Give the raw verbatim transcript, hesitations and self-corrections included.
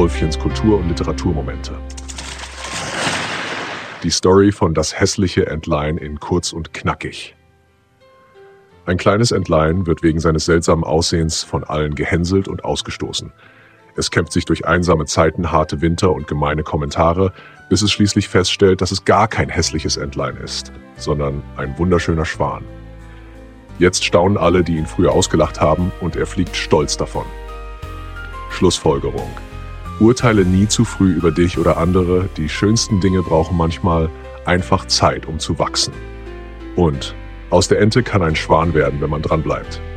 Wolfchens Kultur- und Literaturmomente. Die Story von Das hässliche Entlein in kurz und knackig. Ein kleines Entlein wird wegen seines seltsamen Aussehens von allen gehänselt und ausgestoßen. Es kämpft sich durch einsame Zeiten, harte Winter und gemeine Kommentare, bis es schließlich feststellt, dass es gar kein hässliches Entlein ist, sondern ein wunderschöner Schwan. Jetzt staunen alle, die ihn früher ausgelacht haben, und er fliegt stolz davon. Schlussfolgerung: Urteile nie zu früh über dich oder andere. Die schönsten Dinge brauchen manchmal einfach Zeit, um zu wachsen. Und aus der Ente kann ein Schwan werden, wenn man dranbleibt.